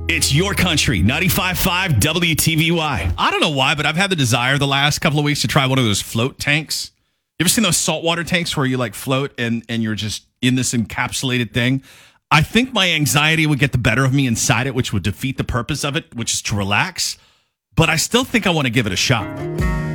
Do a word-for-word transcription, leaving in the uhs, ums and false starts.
It's your country, ninety-five point five W T V Y. I don't know why, but I've had the desire the last couple of weeks to try one of those float tanks. You ever seen those saltwater tanks where you like float and, and you're just in this encapsulated thing? I think my anxiety would get the better of me inside it, which would defeat the purpose of it, which is to relax. But I still think I want to give it a shot.